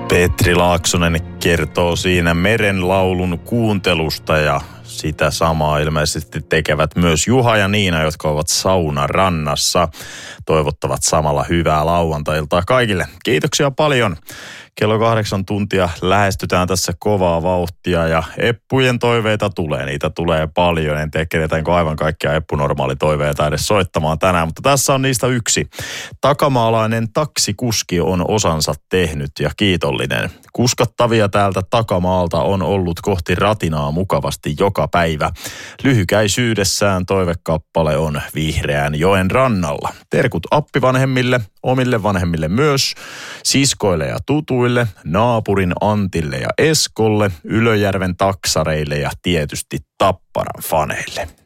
Petri Laaksonen kertoo siinä merenlaulun kuuntelusta ja sitä samaa ilmeisesti tekevät myös Juha ja Niina, jotka ovat saunarannassa. Toivottavat samalla hyvää lauantailtaa kaikille. Kiitoksia paljon. Kello 8 tuntia lähestytään tässä kovaa vauhtia ja Eppujen toiveita tulee. Niitä tulee paljon. En tiedä, kedetäänkö aivan kaikkia Eppu-normaalitoiveita edes soittamaan tänään, mutta tässä on niistä yksi. Takamaalainen taksikuski on osansa tehnyt ja kiitollinen. Kuskattavia täältä takamaalta on ollut kohti ratinaa mukavasti joka päivä. Lyhykäisyydessään toivekappale on Vihreän joen rannalla. Terkut appivanhemmille, omille vanhemmille myös, siskoille ja tutuille, naapurin Antille ja Eskolle, Ylöjärven taksareille ja tietysti Tapparan faneille.